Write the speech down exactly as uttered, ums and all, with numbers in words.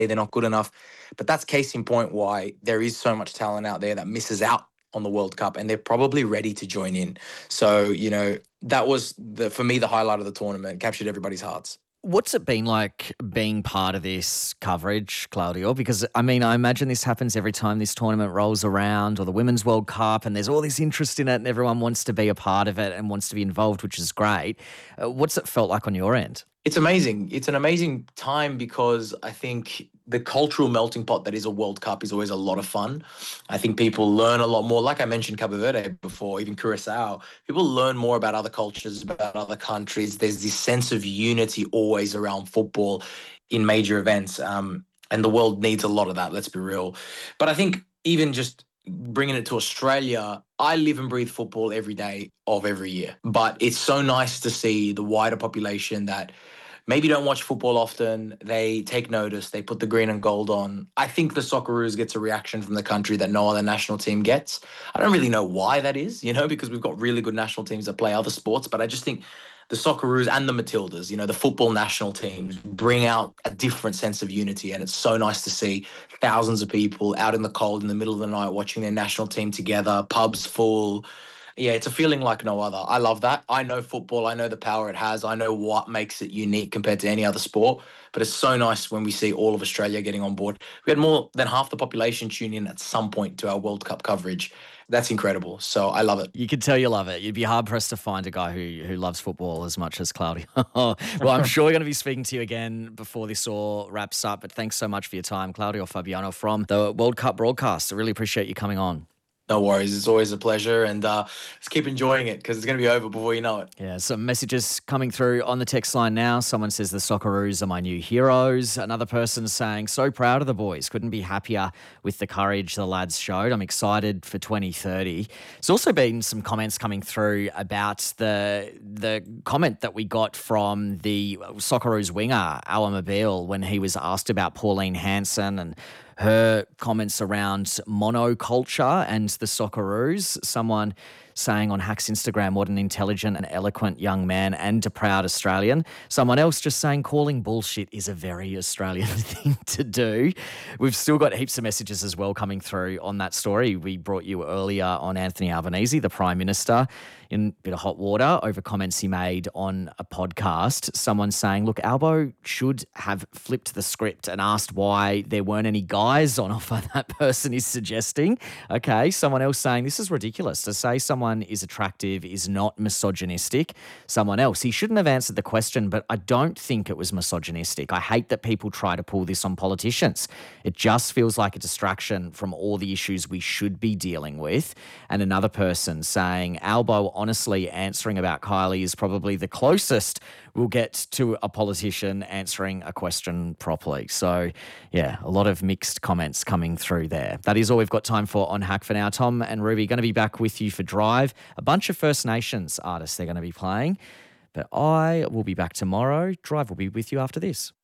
they're not good enough. But that's case in point why there is so much talent out there that misses out on the World Cup, and they're probably ready to join in. So, you know, that was, the for me, the highlight of the tournament. Captured everybody's hearts. What's it been like being part of this coverage, Claudio? Because, I mean, I imagine this happens every time this tournament rolls around, or the Women's World Cup, and there's all this interest in it and everyone wants to be a part of it and wants to be involved, which is great. Uh, what's it felt like on your end? It's amazing. It's an amazing time because I think the cultural melting pot that is a World Cup is always a lot of fun. I think people learn a lot more. Like I mentioned Cabo Verde before, even Curacao, people learn more about other cultures, about other countries. There's this sense of unity always around football in major events. Um, and the world needs a lot of that, let's be real. But I think even just bringing it to Australia, I live and breathe football every day of every year. But it's so nice to see the wider population that maybe don't watch football often. They take notice. They put the green and gold on. I think the Socceroos gets a reaction from the country that no other national team gets. I don't really know why that is, you know, because we've got really good national teams that play other sports. But I just think the Socceroos and the Matildas, you know, the football national teams, bring out a different sense of unity. And it's so nice to see thousands of people out in the cold in the middle of the night watching their national team together, pubs full. Yeah, it's a feeling like no other. I love that. I know football. I know the power it has. I know what makes it unique compared to any other sport. But it's so nice when we see all of Australia getting on board. We had more than half the population tune in at some point to our World Cup coverage. That's incredible. So I love it. You could tell you love it. You'd be hard-pressed to find a guy who who loves football as much as Claudio. Well, I'm sure we're going to be speaking to you again before this all wraps up. But thanks so much for your time, Claudio Fabiano from the World Cup broadcast. I really appreciate you coming on. No worries. It's always a pleasure. And uh, let's keep enjoying it because it's going to be over before you know it. Yeah, some messages coming through on the text line now. Someone says the Socceroos are my new heroes. Another person saying, so proud of the boys. Couldn't be happier with the courage the lads showed. I'm excited for twenty thirty. There's also been some comments coming through about the the comment that we got from the Socceroos winger, Awa Mobile, when he was asked about Pauline Hanson and her comments around monoculture and the Socceroos. Someone saying on Hack's Instagram, what an intelligent and eloquent young man and a proud Australian. Someone else just saying calling bullshit is a very Australian thing to do. We've still got heaps of messages as well coming through on that story. We brought you earlier on Anthony Albanese, the Prime Minister, in a bit of hot water over comments he made on a podcast. Someone saying, look, Albo should have flipped the script and asked why there weren't any guys on offer, that person is suggesting. Okay, someone else saying, this is ridiculous. To say someone is attractive is not misogynistic. Someone else, he shouldn't have answered the question, but I don't think it was misogynistic. I hate that people try to pull this on politicians. It just feels like a distraction from all the issues we should be dealing with. And another person saying, Albo, honestly, answering about Kylie is probably the closest we'll get to a politician answering a question properly. So, yeah, a lot of mixed comments coming through there. That is all we've got time for on Hack for now. Tom and Ruby going to be back with you for Drive. A bunch of First Nations artists they're going to be playing. But I will be back tomorrow. Drive will be with you after this.